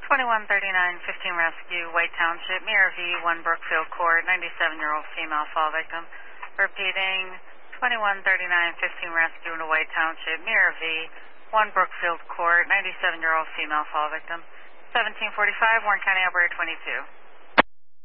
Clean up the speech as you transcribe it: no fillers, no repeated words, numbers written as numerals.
213915 Rescue, White Township, Mirror V, 1 Brookfield Court, 97-year-old female fall victim. Repeating, 213915 Rescue in White Township, Mirror V, 1 Brookfield Court, 97-year-old female fall victim. 1745, Warren County Operator 22.